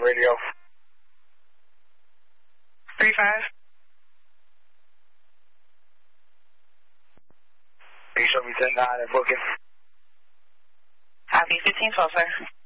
radio. 35. Can you show me 10-9 and booking? Copy 1512, sir.